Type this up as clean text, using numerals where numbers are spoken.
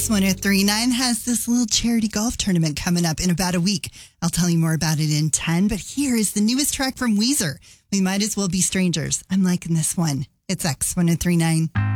X1039 has this little charity golf tournament coming up in about a week. I'll tell you more about it in 10, but here is the newest track from Weezer. We might as well be strangers. I'm liking this one. It's X1039.